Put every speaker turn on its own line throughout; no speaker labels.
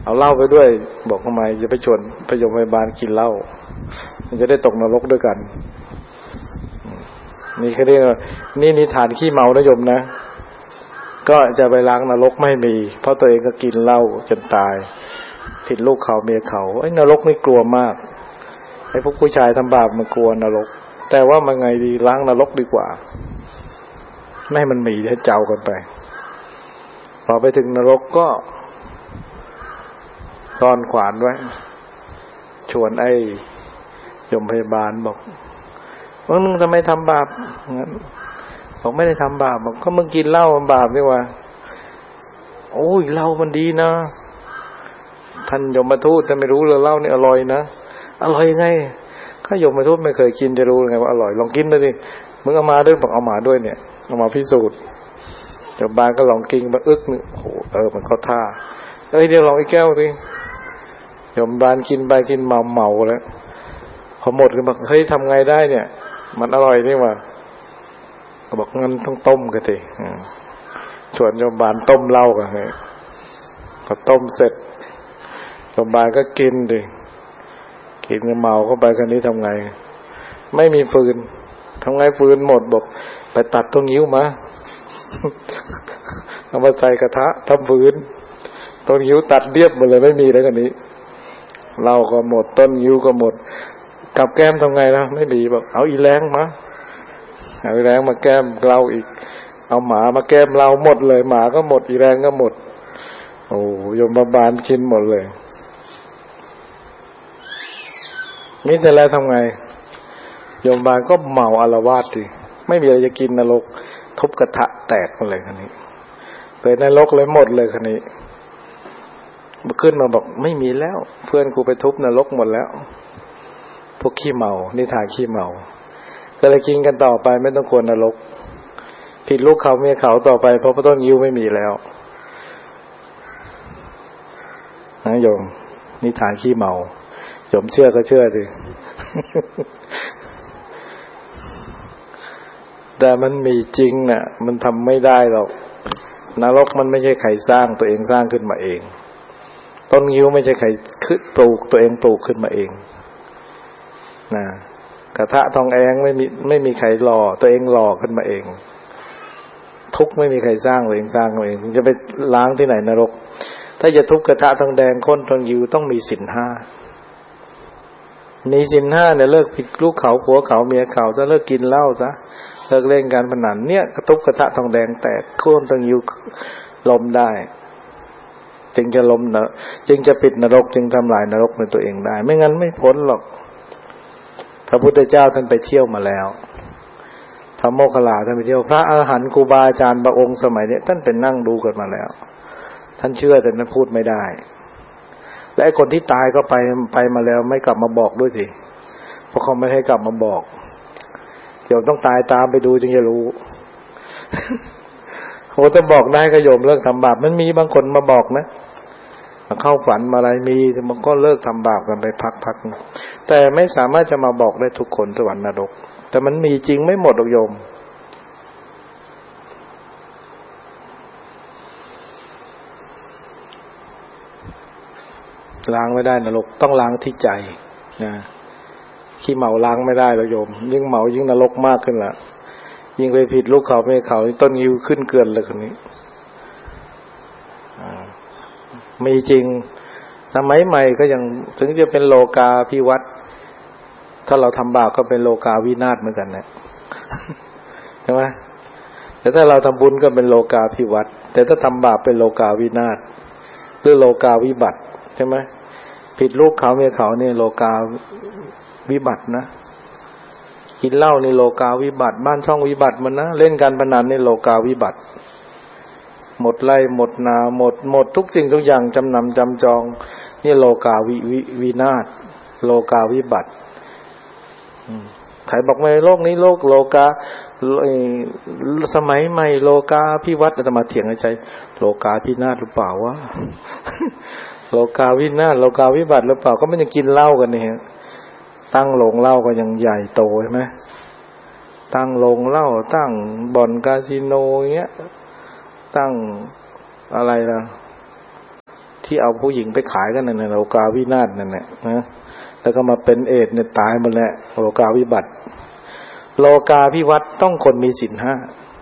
เอาเหล้าไปด้วยบอกทำไมจะไปชวนพยาบาลกินเหล้ามันจะได้ตกนรกด้วยกันนี่เขาเรียกนี่นิทานขี้เมานะโยมนะก็จะไปล้างนรกไม่มีเพราะตัวเองก็กินเหล้าจนตายผิดลูกเขาเมียเขาไอ้นรกไม่กลัวมากไอ้พวกผู้ชายทำบาปมันกลัวนรกแต่ว่ามันไงดีล้างนรกดีกว่าไม่ให้มันมีให้เจ้ากันไปพอไปถึงนรกก็ซ่อนขวานไว้ชวนไอ้ยมพยาบาลบอกว่ามึงทำไมทำบาปงั้นบอกไม่ได้ทำบาปบอกก็มึงกินเหล้ามันบาปนี่วะโอ้ยเหล้ามันดีนะท่านยมทูตท่านไม่รู้เลยเหล้านี่อร่อยนะอร่อยไงข้ายมทูตไม่เคยกินจะรู้ไงว่าอร่อยลองกินดูดิมึงเอามาด้วยบอกเอามาด้วยเนี่ยเอามาพิสูจน์ยมบาลก็ลองกินมาอึกนึงโอ้มันเข้าท่าเดี๋ยวลองอีกแก้วดิยมบาลกินไปกินเมาแล้วพอหมดก็บอกเฮ้ยทำไงได้เนี่ยมันอร่อยนี่ว่ะบอกงั้นต้องต้มกันสิชวนยมบาลต้มเหล้ากันเลยพอต้มเสร็จยมบาลก็กินดิกินเมาเข้าไปกันนี้ทำไงไม่มีฟืนทำไงฟืนหมดบอกไปตัดต้นงิ้วมาเอามาใส่กระทะทำฟืนต้นงิ้วตัดเรียบหมดเลยไม่มีแล้วกันนี้เหล้าก็หมดต้นงิ้วก็หมดกับแก้มทำไงนะไม่มีบอกเอาอีแรงมาเอาอีแรงมาแก้มเราอีกเอาหมามาแก้มเราหมดเลยหมาก็หมดอีแรงก็หมดโอ้ยมบาลกินหมดเลยนี่เสร็จแล้วทำไงยมบาลก็เมาอาละวาดดิไม่มีอะไรจะกินนรกทุบกระทะแตกหมดเลยคันนี้เลยนรกเลยหมดเลยคันนี้ขึ้นมาบอกไม่มีแล้วเพื่อนกูไปทุบนรกหมดแล้วพวกขี้เมานิทานขี้เมาก็เลยกินกันต่อไปไม่ต้องกลัวนรกผิดลูกเขาเมียเขาต่อไปเพราะพระต้นยิ้วไม่มีแล้วนะโยมนิทานขี้เมาโยมเชื่อก็เชื่อสิแต่มันมีจริงน่ะมันทำไม่ได้หรอกนรกมันไม่ใช่ใครสร้างตัวเองสร้างขึ้นมาเองต้นยิ้วไม่ใช่ใครปลูกตัวเองปลูกขึ้นมาเองนะกระทะทองแองไม่มีใครหล่อตัวเองหล่อขึ้นมาเองทุกข์ไม่มีใครสร้างตัวเองสร้างตัวเองจะไปล้างที่ไหนนรกถ้าจะทุบกระทะทองแดงข้นทองยิ้วต้องมีศีลห้ามีศีลห้าเนี่ยเลิกผิดลูกเขาผัวเขาเมียเขาจะเลิกกินเหล้าซะเลิกเล่นการพนันเนี่ยกระทุบกระทะทองแดงแตกโค่นทองยิ้วล้มได้จึงจะล้มนะจึงจะปิดนรกจึงทำลายนรกในตัวเองได้ไม่งั้นไม่พ้นหรอกพระพุทธเจ้าท่านไปเที่ยวมาแล้วพระโมคคัลลาท่านไปเที่ยวพระอรหันต์ครูบาอาจารย์บางองค์สมัยนี้ท่านเป็นนั่งดูกันมาแล้วท่านเชื่อแต่ท่านพูดไม่ได้และไอ้คนที่ตายก็ไปมาแล้วไม่กลับมาบอกด้วยสิเพราะเขาไม่ให้กลับมาบอกเดี๋ยวต้องตายตามไปดูจึงจะรู้โหถ้าบอกได้ก็โยมเลิกทำบาปมันมีบางคนมาบอกนะเข้าฝันมาอะไรมีมันก็เลิกทำบาปกันไปพักๆแต่ไม่สามารถจะมาบอกได้ทุกคนสวรรค์นรกแต่มันมีจริงไม่หมดหรอกโยมล้างไม่ได้นรกต้องล้างที่ใจนะขี้เมาล้างไม่ได้หรอกโยมยิ่งเมายิ่งนรกมากขึ้นละยิ่งไปผิดลูกเขาไม่เขาต้นยิ้วขึ้นเกลือนเลยคนนี้มีจริงสมัยใหม่ก็ยังถึงจะเป็นโลกาภิวัตน์ถ้าเราทำบาปก็เป็นโลกาวินาศเหมือนกันนะใช่ไหมแต่ถ้าเราทำบุญก็เป็นโลกาภิวัตน์แต่ถ้าทำบาปเป็นโลกาวินาศหรือโลกาวิบัติใช่ไหมผิดลูกเขาเมียเขาเนี่ยโลกาวิบัตินะกินเหล้านี่โลกาวิบัติบ้านช่องวิบัติมันนะเล่นการพนันนี่โลกาวิบัติหมดไร่หมดนาหมดทุกสิ่งทุกอย่างจำนำจำจองนี่โลกาวินาศโลกาวิบัติใครบอกไม่โลกนี้โลกาสมัยใหม่โลกาภิวัตน์อาตมาเถียงในใจโลกาพินาศหรือเปล่าวะ โลกาวินาศโลกาวิบัติหรือเปล่าก็มันยังกินเหล้ากันเนี่ยตั้งโรงเหล้าก็ยังใหญ่โตใช่ไหมตั้งโรงเหล้าตั้งบ่อนคาสิโนเงี้ยตั้งอะไรล่ะที่เอาผู้หญิงไปขายกันนั่นน่ะโลกาวินาศนั่นแหละนะแล้วก็มาเป็นเอดส์เนี่ยตายหมดแล้วโลกาวิบัติโลกาภิวัตน์ต้องคนมีศีลห้า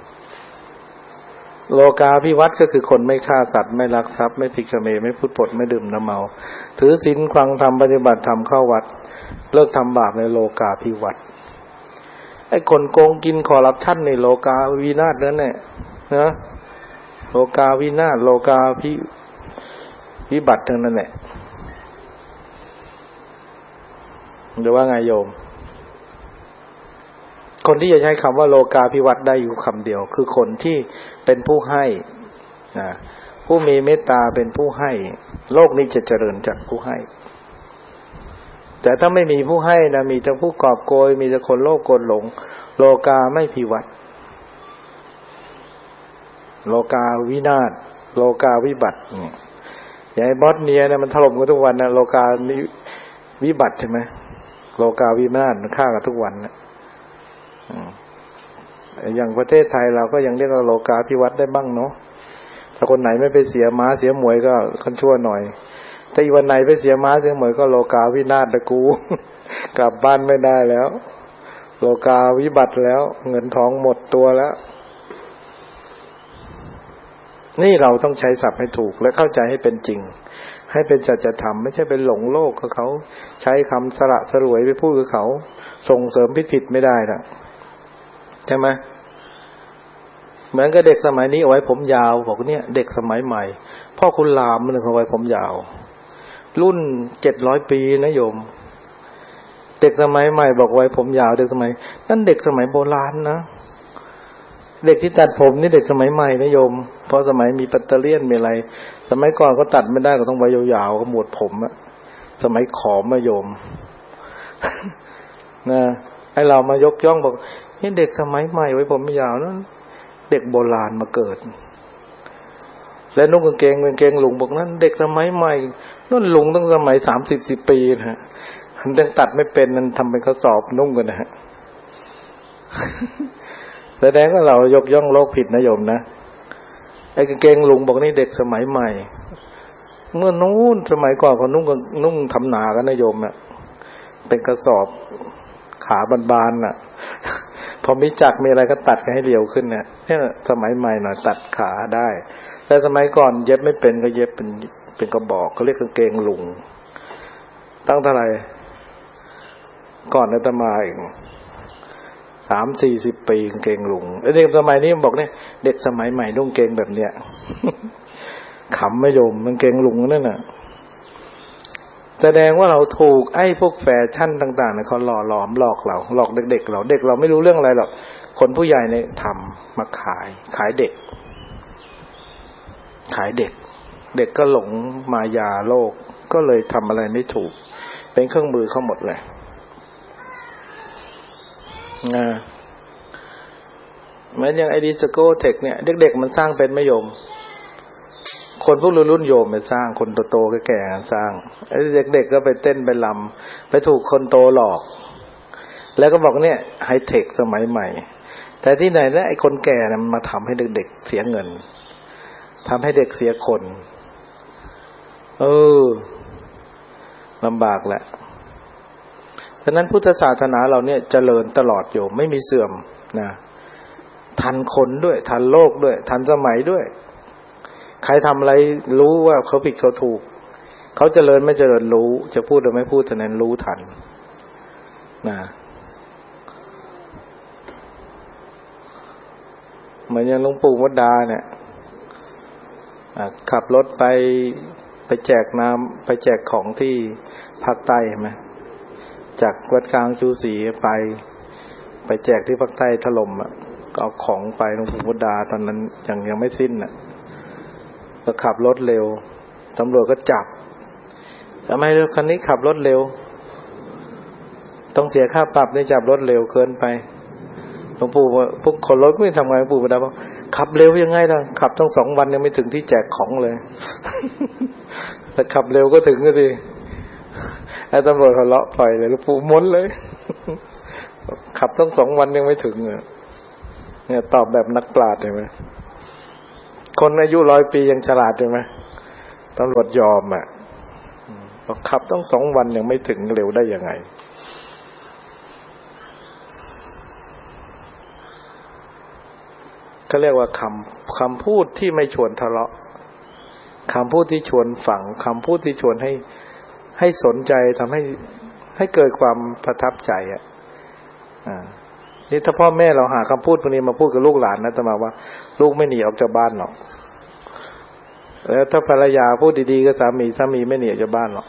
โลกาภิวัตน์ก็คือคนไม่ฆ่าสัตว์ไม่ลักทรัพย์ไม่ผิดกฎไม่พูดปดไม่ดื่มน้ำเมาถือศีลฟังธรรมปฏิบัติธรรมเข้าวัดเลิกทำบาปในโลกาภิวัตน์ไอ้คนโกงกินคอร์รัปชันในโลกาวินาศนั่นแหละนะโลกาวินาศโลกาวิบัติทั้งนั้นแหละหรือว่าไงโยมคนที่จะใช้คำว่าโลกาภิวัตน์ได้อยู่คำเดียวคือคนที่เป็นผู้ให้ผู้มีเมตตาเป็นผู้ให้โลกนี้จะเจริญจากผู้ให้แต่ถ้าไม่มีผู้ให้นะมีแต่ผู้กอบโกยมีแต่คนโลภโกรธหลงโลกาไม่ภิวัตน์โลกาวินาศโลกาวิบัติอย่างไอ้บอสเนียเนี่ยมันถล่มกันทุกวันนะโลกาวิบัติใช่ไหมโลกาวินาศมันฆ่ากันทุกวันนะอย่างประเทศไทยเราก็ยังเรียกว่าโลกาภิวัตน์ได้บ้างเนาะถ้าคนไหนไม่ไปเสียม้าเสียหมวยก็คนชั่วหน่อยถ้าอีวันไหนไปเสียม้าเสียหมวยก็โลกาวินาศตะกูกลับบ้านไม่ได้แล้วโลกาวิบัติแล้วเงินทองหมดตัวแล้วนี่เราต้องใช้ศัพท์ให้ถูกและเข้าใจให้เป็นจริงให้เป็นสัจธรรมไม่ใช่เป็นหลงโลกกับเขาใช้คำสละสลวยไปพูดกับเขาส่งเสริมผิดไม่ได้นะใช่ไหมเหมือนกับเด็กสมัยนี้เอาไว้ผมยาวบอกเนี่ยเด็กสมัยใหม่พ่อคุณรามมันเอาไว้ผมยาวรุ่น700 ปีนะโยมเด็กสมัยใหม่บอกไว้ผมยาวเด็กสมัยนั่นเด็กสมัยโบราณนะเด็กที่ตัดผมนี่เด็กสมัยใหม่นะโยมเพราะสมัยมีปัตเตอร์เลียนมีอะไรสมัยก่อนก็ตัดไม่ได้ก็ต้องไว้ยาวๆก็หมวดผมอะสมัยขอมมาโยมนะให้เรามายกย่องบอกนี่เด็กสมัยใหม่ไว้ผมยาวนั่นเด็กโบราณมาเกิดและนุ่งกางเกงลุงบอกนั่นเด็กสมัยใหม่นั่นลุงตั้งสมัย30-40 ปีนะฮะคันยังตัดไม่เป็นมันทำเป็นข้อสอบนุ่งกันนะฮะแสดงว่าเรายกย่องโลกผิดนะโยมนะไอ้กางเกงลุงบอกนี่เด็กสมัยใหม่เมื่อนู้นสมัยก่อนเขานุ่งทำหนากันนะโยมน่ะเป็นกระสอบขาบานๆน่ะพอมีจักรมีอะไรก็ตัดกันให้เรียวขึ้นเนี่ยสมัยใหม่หน่อยตัดขาได้แต่สมัยก่อนเย็บไม่เป็นก็เย็บเป็นกระบอกเขาเรียกกางเกงลุงตั้งเท่าไหร่ก่อนอาตมาอีก30-40 ปีกางเกงลุงไอ้เด็กสมัยนี้บอกเนี่ยเด็กสมัยใหม่นุ่งเกงแบบเนี้ยขำไม่โยมกางเกงลุงนั่นน่ะแสดงว่าเราถูกไอ้พวกแฟชั่นต่างๆเนี่ยเขาหล่อหลอมหลอกเราหลอกเด็กๆเราไม่รู้เรื่องอะไรหรอกคนผู้ใหญ่เนี่ยทำมาขายเด็กเด็กก็หลงมายาโลกก็เลยทำอะไรไม่ถูกเป็นเครื่องมือเขาหมดเลยเหมือนอย่างไอดีสโกเทคเนี่ยเด็กๆมันสร้างเป็นไม่โยมคนพวกรุ่นโยมไปสร้างคนโตๆแก่ๆสร้างไอ้เด็กๆก็ไปเต้นไปรำไปถูกคนโตหลอกแล้วก็บอกเนี่ยไฮเทคสมัยใหม่แต่ที่ไหนนะไอ้คนแก่น่ะมันมาทำให้เด็กๆเสียเงินทำให้เด็กเสียคนลำบากแหละฉะนั้นพุทธศาสนาเราเนี่ยเจริญตลอดโยมไม่มีเสื่อมนะทันคนด้วยทันโลกด้วยทันสมัยด้วยใครทำอะไรรู้ว่าเขาผิดเขาถูกเขาเจริญไม่เจริญรู้จะพูดหรือไม่พูดฉะนั้นรู้ทันนะเหมือนอย่างหลวงปู่วัดดาเนี่ยขับรถไปแจกน้ำไปแจกของที่ภาคใต้ใช่ไหมจากวัดกลางชูศรีไปแจกที่ภาคใต้ถล่มก็เอาของไปหลวงปู่วัดดาตอนนั้นยังไม่สิ้นก็ขับรถเร็วตำรวจก็จับทำไมรถคันนี้ขับรถเร็วต้องเสียค่าปรับนี่จับรถเร็วเกินไปหลวงปู่พวกคนรถไม่ทำไงหลวงปู่วัดดาบอกขับเร็วยังไงล่ะขับตั้ง2 วันยังไม่ถึงที่แจกของเลยแต่ขับเร็วก็ถึงก็สิไอ้ตำรวจเขาเลาะปล่อยเลยหลวงปู่ม้วนเลยขับตั้ง2 วันยังไม่ถึงเนี่ยตอบแบบนักปราชญ์เห็นไหมคนอายุ100 ปียังฉลาดเห็นไหมตำรวจยอมอ่ะขับต้อง2 วันยังไม่ถึงเร็วได้ยังไงเขาเรียกว่าคำพูดที่ไม่ชวนทะเลาะคำพูดที่ชวนฝังคำพูดที่ชวนให้สนใจทำให้เกิดความประทับใจอ่ะนี่ถ้าพ่อแม่เราหาคำพูดพวกนี้มาพูดกับลูกหลานนะจะมาว่าลูกไม่หนีออกจากบ้านหรอกแล้วถ้าภรรยาพูดดีๆก็สามีไม่หนีออกจากบ้านหรอก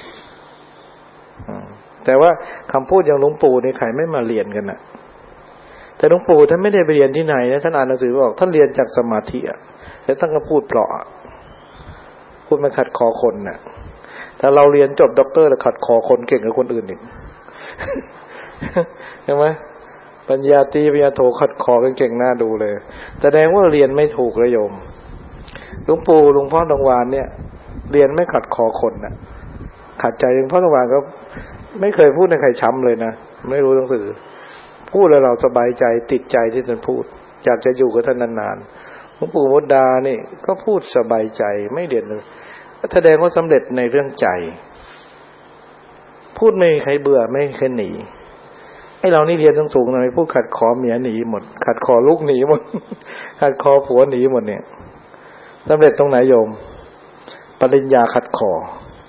แต่ว่าคำพูดอย่างหลวงปู่นี่ใครไม่มาเรียนกันนะแต่หลวงปู่ท่านไม่ได้ไปเรียนที่ไหนนะท่านอ่านหนังสือบอกท่านเรียนจากสมาธิอ่ะแล้วท่านก็พูดเพราะพูดไม่ขัดคอคนน่ะถ้าเราเรียนจบด็อกเตอร์แล้วขัดคอคนเก่งกว่าคนอื่นอีกใช่ไหมปัญญาตรีปัญญาโทขัดคอกันเก่งหน้าดูเลยแสดงว่าเรียนไม่ถูกเลยโยมหลวงปู่หลวงพ่อทองหวานเนี่ยเรียนไม่ขัดคอคนน่ะขัดใจหลวงพ่อทองหวานก็ไม่เคยพูดให้ใครช้ำเลยนะไม่รู้หนังสือพูดแล้วเราสบายใจติดใจที่ท่านพูดอยากจะอยู่กับท่านนานๆหลวงปู่มุดดานี่ก็พูดสบายใจไม่เรียนเลยแสดงว่าสำเร็จในเรื่องใจพูดไม่มีใครเบื่อไม่มีใครหนีไอ้เรานี่เรียนสูงๆหน่อยพูดขัดคอเมียหนีหมดขัดคอลูกหนีหมดขัดคอผัวหนีหมดเนี่ยสำเร็จตรงไหนโยมปริญญาขัดคอ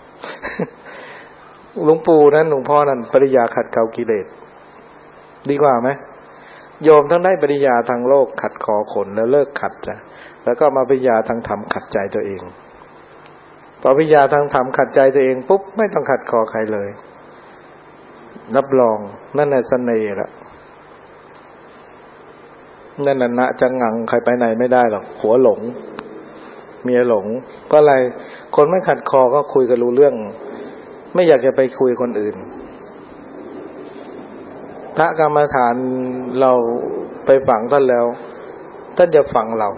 หลวงปู่นั้นหลวงพ่อนั้นปริญญาขัดเกลากิเลสดีกว่าไหมโยมทั้งได้ปริญญาทางโลกขัดคอคนแล้วเลิกขัดจ้ะแล้วก็มาปริญญาทางธรรมขัดใจตัวเองพอปริญญาทางธรรมขัดใจตัวเองปุ๊บไม่ต้องขัดคอใครเลยรับรองนั่นแหละเสน่ห์ละนั่นน่ะนะจะงังใครไปไหนไม่ได้หรอกหัวหลงเมียหลงก็อะไรคนไม่ขัดคอก็คุยกันรู้เรื่องไม่อยากจะไปคุยคนอื่นพระกรรมฐานเราไปฝังท่านแล้วท่านจะฟังเรา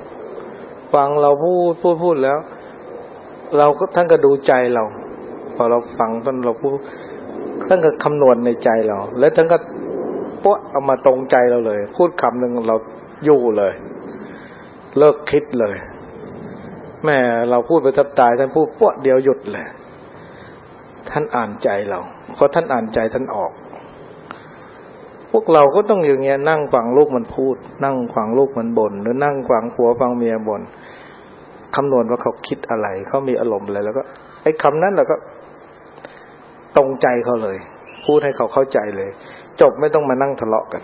พูดแล้วเราก็ท่านก็ดูใจเราพอเราฟังท่านเราพูดท่านก็คำนวณในใจเราแล้วท่านก็ป๊ะเอามาตรงใจเราเลยพูดคำหนึ่งเราอยู่เลยเลิกคิดเลยแม่เราพูดไปแทบตายท่านพูดป๊ะเดียวหยุดเลยท่านอ่านใจเราเพราะท่านอ่านใจท่านออกพวกเราก็ต้องอย่างเงี้ยนั่งฟังลูกมันพูดนั่งฟังลูกมันบ่นหรือนั่งฟังผัวฟังเมียบ่นคำนวณว่าเขาคิดอะไรเขามีอารมณ์อะไรแล้วก็ไอ้คำนั้นเราก็ตรงใจเขาเลยพูดให้เขาเข้าใจเลยจบไม่ต้องมานั่งทะเลาะกัน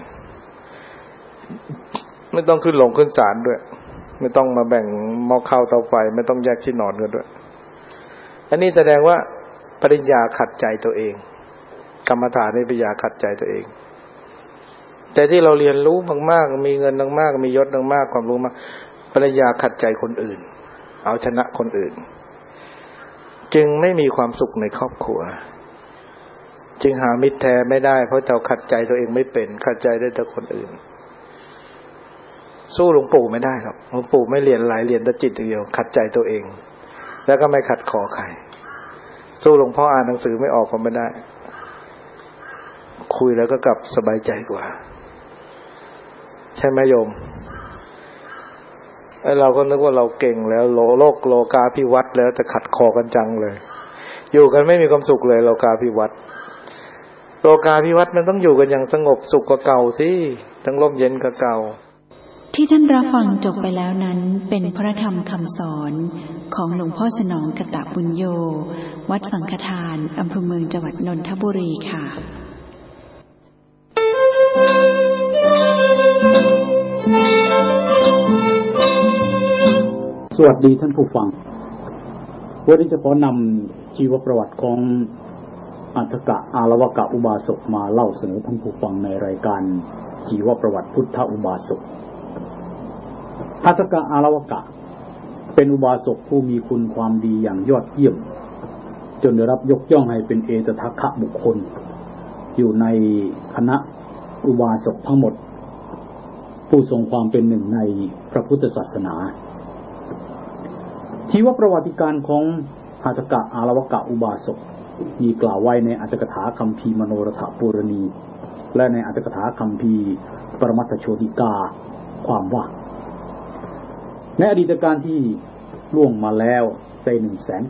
ไม่ต้องขึ้นลงขึ้นศาลด้วยไม่ต้องมาแบ่งหม้อข้าวเตาไฟไม่ต้องแยกที่นอนกันด้วยอันนี้แสดงว่าปริญญาขัดใจตัวเองกรรมฐานในปริญญาขัดใจตัวเองแต่ที่เราเรียนรู้มากๆมีเงินมากๆมียศมากๆความรู้มากปริญญาขัดใจคนอื่นเอาชนะคนอื่นจึงไม่มีความสุขในครอบครัวจึงหามิตรแท้ไม่ได้เพราะเราขัดใจตัวเองไม่เป็นขัดใจได้แต่คนอื่นสู้หลวงปู่ไม่ได้ครับหลวงปู่ไม่เรียนหลายเรียนแต่จิตเดียวขัดใจตัวเองแล้วก็ไม่ขัดคอใครสู้หลวงพ่ออ่านหนังสือไม่ออกก็ไม่ได้คุยแล้วก็กลับสบายใจกว่าใช่ไหมโยมไอ้เราก็นึกว่าเราเก่งแล้วโลกาภิวัตน์แล้วแต่ขัดคอกันจังเลยอยู่กันไม่มีความสุขเลยโลกาภิวัตน์มันต้องอยู่กันอย่างสงบสุขกว่าเก่าสิทั้งร่มเย็นกว่าเก่า
ที่ท่านรับฟังจบไปแล้วนั้นเป็นพระธรรมคำสอนของหลวงพ่อสนองกตปุญโญวัดสังฆทานอำเภอเมืองจังหวัดนนทบุรีค่ะ
สวัสดีท่านผู้ฟังวันนี้จะขอนำชีวประวัติของอัฏฐกะอาลวกะอุบาสกมาเล่าเสนอท่านผู้ฟังในรายการชีวประวัติพุทธอุบาสกอัฏฐกะอาลวกะเป็นอุบาสกผู้มีคุณความดีอย่างยอดเยี่ยมจนได้รับยกย่องให้เป็นเอตทัคคะบุคคลอยู่ในคณะอุบาสกทั้งหมดผู้ทรงความเป็นหนึ่งในพระพุทธศาสนาชีวประวัติการของอัฏฐกะอาลวกะอุบาสกมีกล่าวไว้ในอัตถกถาคัมภีร์มโนรถปุรณีและในอัตถกถาคัมภีร์ปรมัตถโชติกาความว่าในอดีตการที่ล่วงมาแล้วไป100,000